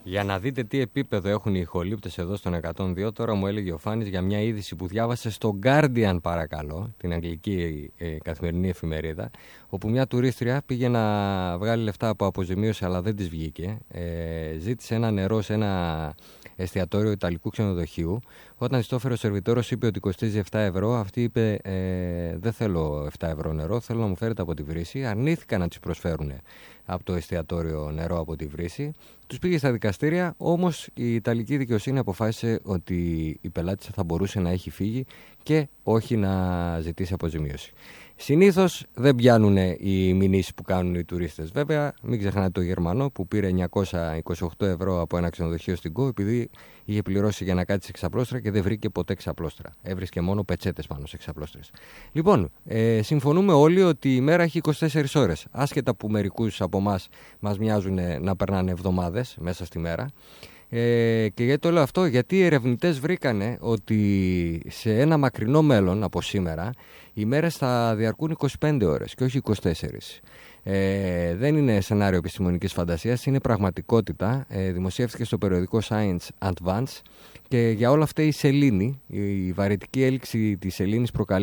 Για να δείτε τι επίπεδο έχουν οι ηχολήπτες εδώ στον 102, τώρα μου έλεγε ο Φάνης για μια είδηση που διάβασε στο Guardian, παρακαλώ, την αγγλική καθημερινή εφημερίδα, όπου μια τουρίστρια πήγε να βγάλει λεφτά από αποζημίωση, αλλά δεν της βγήκε. Ζήτησε ένα νερό σε ένα εστιατόριο ιταλικού ξενοδοχείου. Όταν της το έφερε ο σερβιτόρος, είπε ότι κοστίζει 7 ευρώ. Αυτή είπε: δεν θέλω 7 ευρώ νερό, θέλω να μου φέρετε από τη βρύση. Αρνήθηκαν να της προσφέρουν από το εστιατόριο νερό από τη βρύση. Τους πήγε στα δικαστήρια, όμως η Ιταλική δικαιοσύνη αποφάσισε ότι η πελάτησα θα μπορούσε να έχει φύγει και όχι να ζητήσει αποζημίωση. Συνήθως δεν πιάνουν οι μηνύσεις που κάνουν οι τουρίστες. Βέβαια, μην ξεχνάτε το Γερμανό που πήρε 928 ευρώ από ένα ξενοδοχείο στην ΚΟ, επειδή είχε πληρώσει για να κάτσει σε ξαπλώστρα και δεν βρήκε ποτέ ξαπλώστρα. Έβρισκε μόνο πετσέτες πάνω σε ξαπλώστρες. Λοιπόν, συμφωνούμε όλοι ότι η μέρα έχει 24 ώρες. Άσχετα που μερικούς από εμάς μας μοιάζουν να περνάνε εβδομάδες μέσα στη μέρα. Και γιατί το λέω αυτό? Γιατί οι ερευνητές βρήκανε ότι σε ένα μακρινό μέλλον από σήμερα οι μέρες θα διαρκούν 25 ώρες και όχι 24. Δεν είναι σενάριο επιστημονικής φαντασίας, είναι πραγματικότητα. Δημοσιεύτηκε στο περιοδικό Science Advance και για όλα αυτά η σελήνη, η βαρυτική έλξη της σελήνης προκαλεί